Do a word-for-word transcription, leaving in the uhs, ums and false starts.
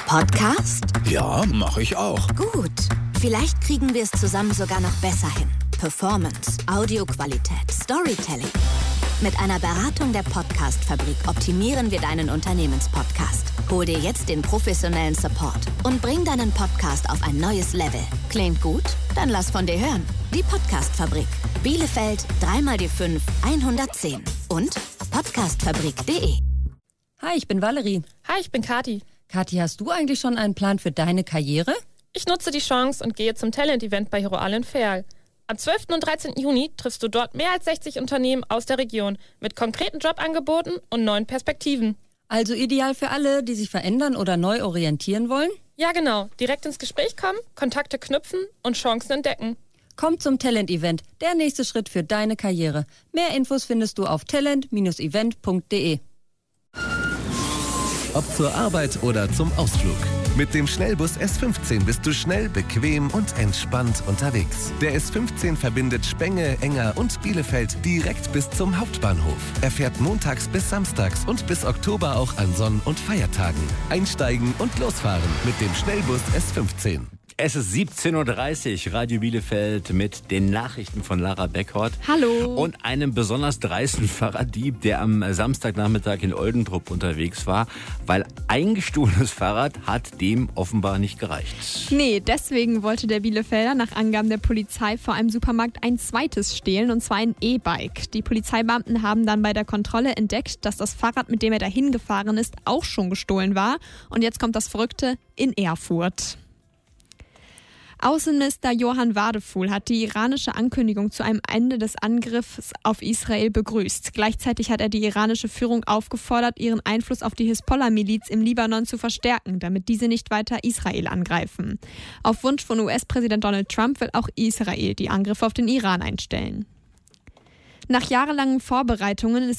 Podcast? Ja, mache ich auch. Gut. Vielleicht kriegen wir es zusammen sogar noch besser hin. Performance, Audioqualität, Storytelling. Mit einer Beratung der Podcast-Fabrik optimieren wir deinen Unternehmenspodcast. Hol dir jetzt den professionellen Support und bring deinen Podcast auf ein neues Level. Klingt gut? Dann lass von dir hören. Die Podcast-Fabrik. Bielefeld drei mal die fünf hundertzehn und podcastfabrik punkt de. Hi, ich bin Valerie. Hi, ich bin Kathi. Kathi, hast du eigentlich schon einen Plan für deine Karriere? Ich nutze die Chance und gehe zum Talent-Event bei Hero Allenferl. Am zwölften und dreizehnten Juni triffst du dort mehr als sechzig Unternehmen aus der Region mit konkreten Jobangeboten und neuen Perspektiven. Also ideal für alle, die sich verändern oder neu orientieren wollen? Ja, genau. Direkt ins Gespräch kommen, Kontakte knüpfen und Chancen entdecken. Komm zum Talent-Event, der nächste Schritt für deine Karriere. Mehr Infos findest du auf talent Bindestrich event Punkt de. Ob zur Arbeit oder zum Ausflug. Mit dem Schnellbus S fünfzehn bist du schnell, bequem und entspannt unterwegs. Der S fünfzehn verbindet Spenge, Enger und Bielefeld direkt bis zum Hauptbahnhof. Er fährt montags bis samstags und bis Oktober auch an Sonn- und Feiertagen. Einsteigen und losfahren mit dem Schnellbus S fünfzehn. Es ist siebzehn Uhr dreißig, Radio Bielefeld mit den Nachrichten von Lara Beckhort. Hallo. Und einem besonders dreisten Fahrraddieb, der am Samstagnachmittag in Oldentrupp unterwegs war, weil ein gestohlenes Fahrrad hat dem offenbar nicht gereicht. Nee, deswegen wollte der Bielefelder nach Angaben der Polizei vor einem Supermarkt ein zweites stehlen, und zwar ein E-Bike. Die Polizeibeamten haben dann bei der Kontrolle entdeckt, dass das Fahrrad, mit dem er dahin gefahren ist, auch schon gestohlen war. Und jetzt kommt das Verrückte: in Erfurt. Außenminister Johann Wadefuhl hat die iranische Ankündigung zu einem Ende des Angriffs auf Israel begrüßt. Gleichzeitig hat er die iranische Führung aufgefordert, ihren Einfluss auf die Hisbollah-Miliz im Libanon zu verstärken, damit diese nicht weiter Israel angreifen. Auf Wunsch von U S-Präsident Donald Trump will auch Israel die Angriffe auf den Iran einstellen. Nach jahrelangen Vorbereitungen ist